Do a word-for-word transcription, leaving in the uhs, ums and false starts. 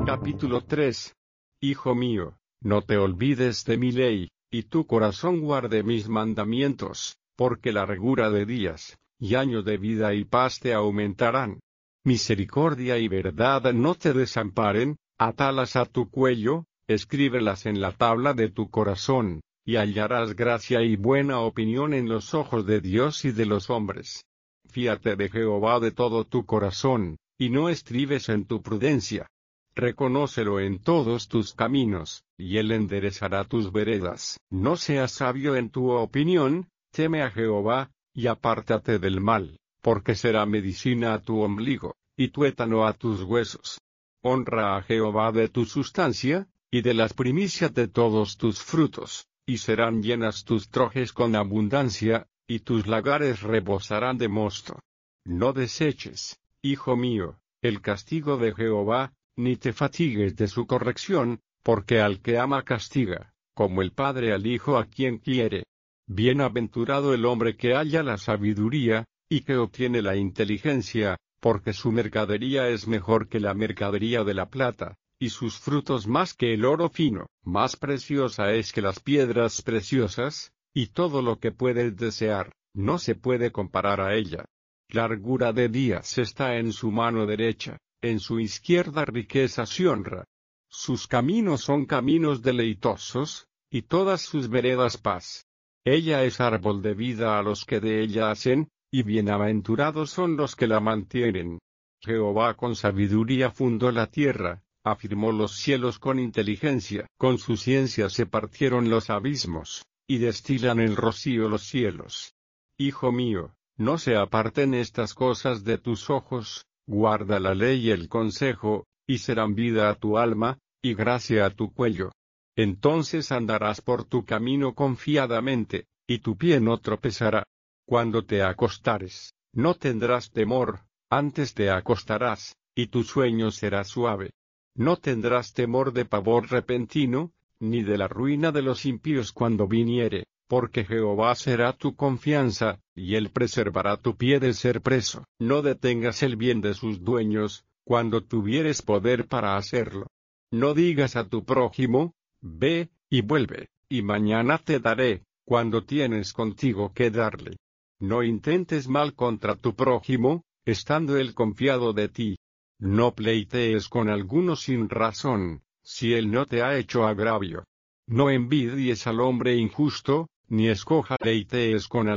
Capítulo tres. Hijo mío, no te olvides de mi ley, y tu corazón guarde mis mandamientos, porque largura de días, y años de vida y paz te aumentarán. Misericordia y verdad no te desamparen, atalas a tu cuello, escríbelas en la tabla de tu corazón, y hallarás gracia y buena opinión en los ojos de Dios y de los hombres. Fíate de Jehová de todo tu corazón, y no estribes en tu prudencia. Reconócelo en todos tus caminos, y él enderezará tus veredas. No seas sabio en tu opinión, teme a Jehová, y apártate del mal, porque será medicina a tu ombligo, y tuétano a tus huesos. Honra a Jehová de tu sustancia, y de las primicias de todos tus frutos, y serán llenas tus trojes con abundancia, y tus lagares rebosarán de mosto. No deseches, hijo mío, el castigo de Jehová, ni te fatigues de su corrección, porque al que ama castiga, como el padre al hijo a quien quiere. Bienaventurado el hombre que halla la sabiduría, y que obtiene la inteligencia, porque su mercadería es mejor que la mercadería de la plata, y sus frutos más que el oro fino. Más preciosa es que las piedras preciosas, y todo lo que puedes desear, no se puede comparar a ella. Largura de días está en su mano derecha, en su izquierda riquezas y honra. Sus caminos son caminos deleitosos, y todas sus veredas paz. Ella es árbol de vida a los que de ella hacen, y bienaventurados son los que la mantienen. Jehová con sabiduría fundó la tierra, afirmó los cielos con inteligencia. Con su ciencia se partieron los abismos, y destilan el rocío los cielos. Hijo mío, no se aparten estas cosas de tus ojos, guarda la ley y el consejo, y serán vida a tu alma, y gracia a tu cuello. Entonces andarás por tu camino confiadamente, y tu pie no tropezará. Cuando te acostares, no tendrás temor, antes te acostarás, y tu sueño será suave. No tendrás temor de pavor repentino, ni de la ruina de los impíos cuando viniere, porque Jehová será tu confianza, y él preservará tu pie de ser preso. No detengas el bien de sus dueños, cuando tuvieres poder para hacerlo. No digas a tu prójimo, ve, y vuelve, y mañana te daré, cuando tienes contigo que darle. No intentes mal contra tu prójimo, estando él confiado de ti. No pleitees con alguno sin razón, si él no te ha hecho agravio. No envidies al hombre injusto, ni escoja pleitees con